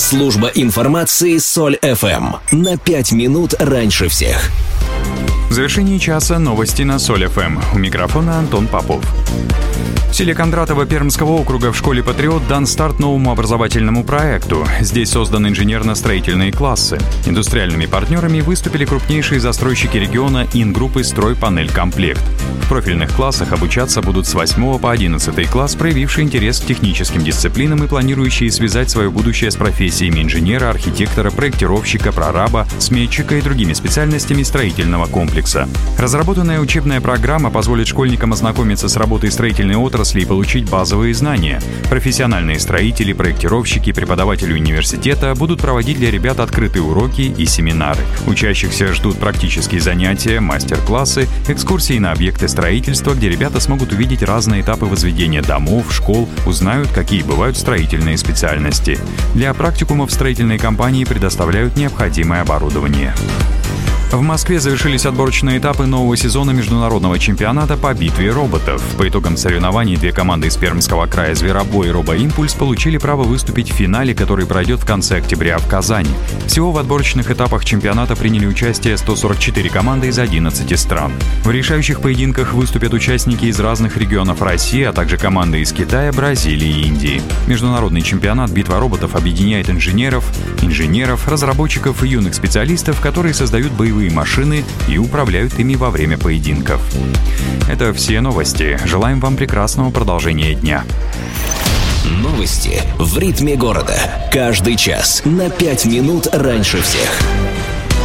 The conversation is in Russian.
Служба информации Соль ФМ. На 5 минут раньше всех. В завершении часа новости на Соль ФМ. У микрофона Антон Попов. В селе Кондратово Пермского округа в школе «Патриот» дан старт новому образовательному проекту. Здесь созданы инженерно-строительные классы. Индустриальными партнерами выступили крупнейшие застройщики региона Ингруппы «Стройпанель-комплект». В профильных классах обучаться будут с 8 по 11 класс, проявившие интерес к техническим дисциплинам и планирующие связать свое будущее с профессиями инженера, архитектора, проектировщика, прораба, сметчика и другими специальностями строительного комплекса. Разработанная учебная программа позволит школьникам ознакомиться с работой строительной отрасли и получить базовые знания. Профессиональные строители, проектировщики, преподаватели университета будут проводить для ребят открытые уроки и семинары. Учащихся ждут практические занятия, мастер-классы, экскурсии на объекты строительства, где ребята смогут увидеть разные этапы возведения домов, школ, узнают, какие бывают строительные специальности. Для практикумов строительной компании предоставляют необходимое оборудование. В Москве завершились отборочные этапы нового сезона международного чемпионата по битве роботов. По итогам соревнований две команды из Пермского края «Зверобой» и «Робоимпульс» получили право выступить в финале, который пройдет в конце октября в Казани. Всего в отборочных этапах чемпионата приняли участие 144 команды из 11 стран. В решающих поединках выступят участники из разных регионов России, а также команды из Китая, Бразилии и Индии. Международный чемпионат «Битва роботов» объединяет инженеров, разработчиков и юных специалистов, которые создают боевые машины и управляют ими во время поединков. Это все новости. Желаем вам прекрасного продолжения дня. Новости в ритме города. Каждый час на 5 минут раньше всех.